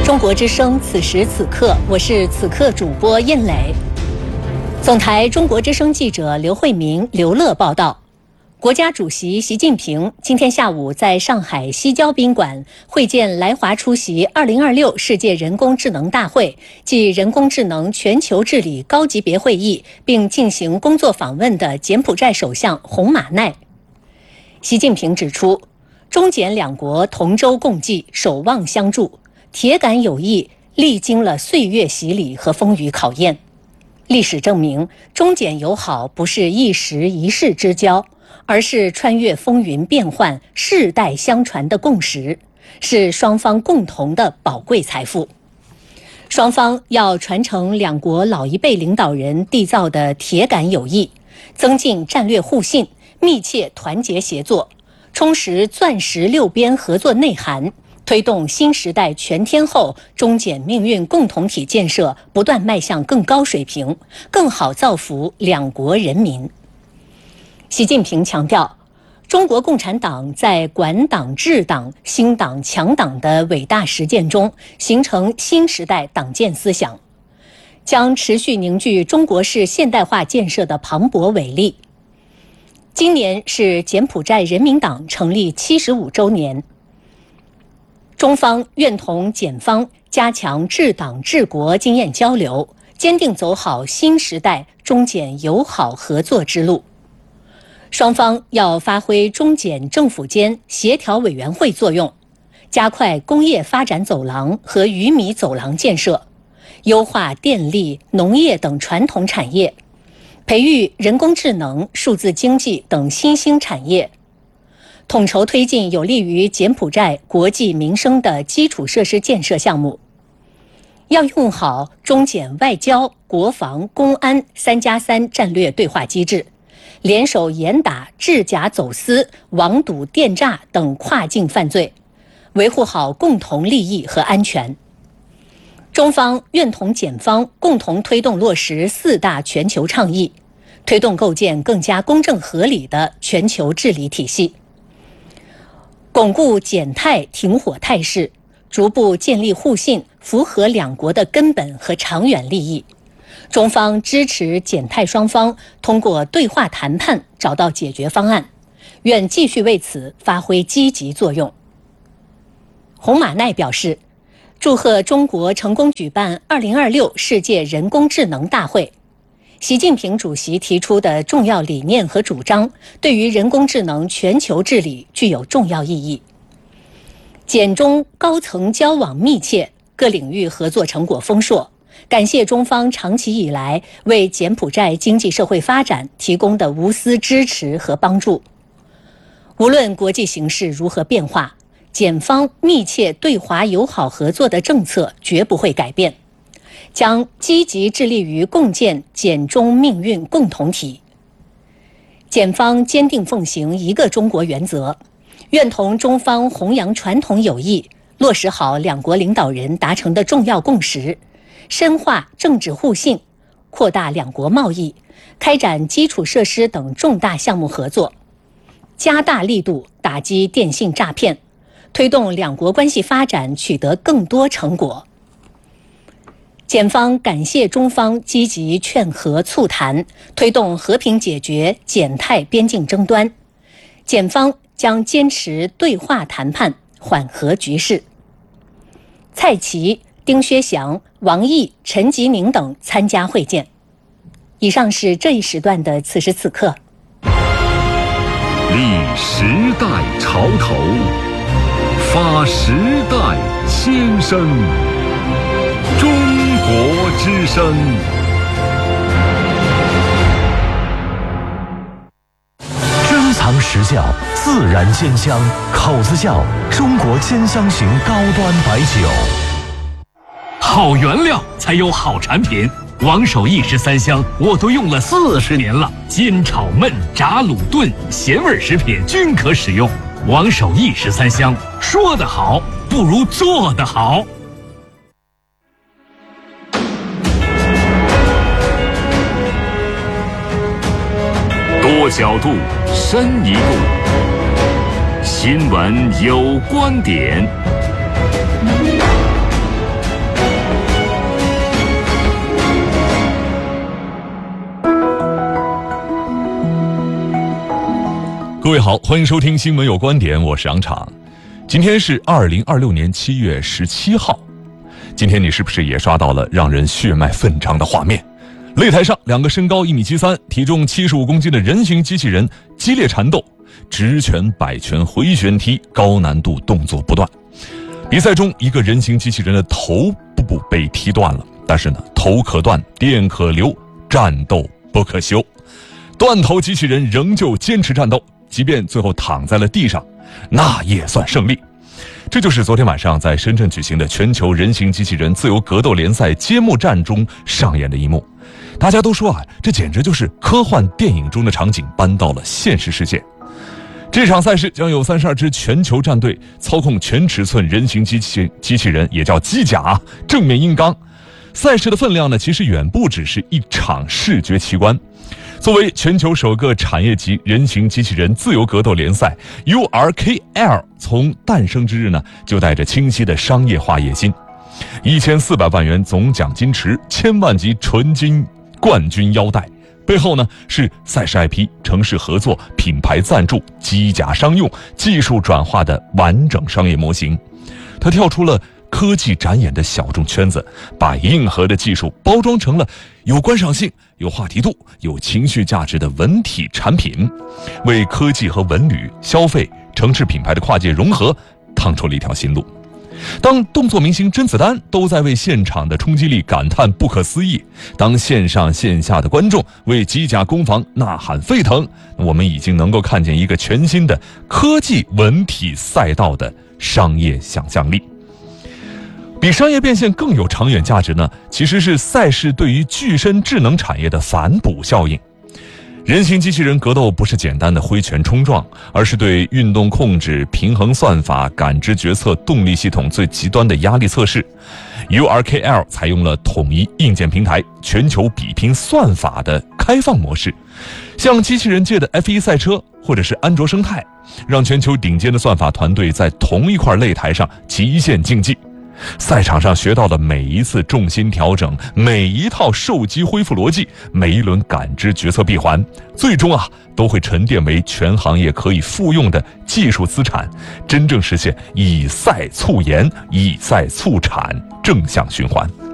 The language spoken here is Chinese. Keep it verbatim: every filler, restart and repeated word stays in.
中国之声，此时此刻，我是此刻主播燕磊。总台中国之声记者刘慧明、刘乐报道。国家主席习近平今天下午在上海西郊宾馆会见来华出席二零二六世界人工智能大会暨人工智能全球治理高级别会议，并进行工作访问的柬埔寨首相洪马奈。习近平指出，中柬两国同舟共济，守望相助，铁杆友谊历经了岁月洗礼和风雨考验。历史证明，中柬友好不是一时一世之交，而是穿越风云变幻、世代相传的共识，是双方共同的宝贵财富。双方要传承两国老一辈领导人缔造的铁杆友谊，增进战略互信，密切团结协作，充实钻石六边合作内涵，推动新时代全天候中柬命运共同体建设不断迈向更高水平，更好造福两国人民。习近平强调，中国共产党在管党治党、兴党强党的伟大实践中，形成新时代党建思想，将持续凝聚中国式现代化建设的磅礴伟力。今年是柬埔寨人民党成立七十五周年，中方愿同柬方加强治党治国经验交流，坚定走好新时代中柬友好合作之路。双方要发挥中柬政府间协调委员会作用，加快工业发展走廊和鱼米走廊建设，优化电力、农业等传统产业，培育人工智能、数字经济等新兴产业，统筹推进有利于柬埔寨国计民生的基础设施建设项目。要用好中柬外交、国防、公安三加三战略对话机制，联手严打制假走私、网赌电诈等跨境犯罪，维护好共同利益和安全。中方愿同柬方共同推动落实四大全球倡议，推动构建更加公正合理的全球治理体系，巩固柬泰停火态势，逐步建立互信，符合两国的根本和长远利益。中方支持柬泰双方通过对话谈判找到解决方案，愿继续为此发挥积极作用。洪马奈表示，祝贺中国成功举办二零二六世界人工智能大会。习近平主席提出的重要理念和主张，对于人工智能全球治理具有重要意义。柬中高层交往密切，各领域合作成果丰硕。感谢中方长期以来为柬埔寨经济社会发展提供的无私支持和帮助。无论国际形势如何变化，柬方密切对华友好合作的政策绝不会改变，将积极致力于共建柬中命运共同体。柬方坚定奉行一个中国原则，愿同中方弘扬传统友谊，落实好两国领导人达成的重要共识，深化政治互信，扩大两国贸易，开展基础设施等重大项目合作，加大力度打击电信诈骗，推动两国关系发展取得更多成果。柬方感谢中方积极劝和促谈，推动和平解决柬泰边境争端，柬方将坚持对话谈判，缓和局势。蔡奇、丁薛祥、王毅、陈吉宁等参加会见。以上是这一时段的此时此刻。 立时代潮头，发时代先声。中国之声。 珍藏实窖，自然鲜香，口子窖中国兼香型高端白酒。 好原料才有好产品，王守义十三香我都用了四十年了，煎炒焖炸卤炖咸味食品均可使用。王守义十三香，说得好不如做得好。 多角度，深一步，新闻有观点。 各位好，欢迎收听新闻有观点，我是杨昶。今天是二零二六年七月十七号，今天你是不是也刷到了让人血脉奋张的画面？擂台上，两个身高一米七三、体重七十五公斤的人形机器人激烈缠斗，直拳、摆拳、回旋踢，高难度动作不断。比赛中，一个人形机器人的头部被踢断了，但是呢，头可断，电可流，战斗不可休。断头机器人仍旧坚持战斗，即便最后躺在了地上，那也算胜利。这就是昨天晚上在深圳举行的全球人形机器人自由格斗联赛揭幕战中上演的一幕。大家都说啊，这简直就是科幻电影中的场景搬到了现实世界。这场赛事将有三十二支全球战队操控全尺寸人形机器机器人，也叫机甲，正面硬刚。赛事的分量呢，其实远不只是一场视觉奇观。作为全球首个产业级人形机器人自由格斗联赛 U R K L 从诞生之日呢，就带着清晰的商业化野心。一千四百万元总奖金池，千万级纯金冠军腰带，背后呢是赛事 I P、城市合作、品牌赞助、机甲商用、技术转化的完整商业模型。它跳出了科技展演的小众圈子，把硬核的技术包装成了有观赏性、有话题度、有情绪价值的文体产品，为科技和文旅、消费、城市品牌的跨界融合趟出了一条新路。当动作明星甄子丹都在为现场的冲击力感叹不可思议，当线上线下的观众为机甲攻防呐喊沸腾，我们已经能够看见一个全新的科技文体赛道的商业想象力。比商业变现更有长远价值呢，其实是赛事对于具身智能产业的反哺效应。人形机器人格斗不是简单的挥拳冲撞，而是对运动控制、平衡算法、感知决策、动力系统最极端的压力测试。U R K L 采用了统一硬件平台、全球比拼算法的开放模式，像机器人界的 F 一 赛车或者是安卓生态，让全球顶尖的算法团队在同一块擂台上极限竞技。赛场上学到的每一次重心调整，每一套受击恢复逻辑，每一轮感知决策闭环，最终啊都会沉淀为全行业可以复用的技术资产，真正实现以赛促研、以赛促产正向循环。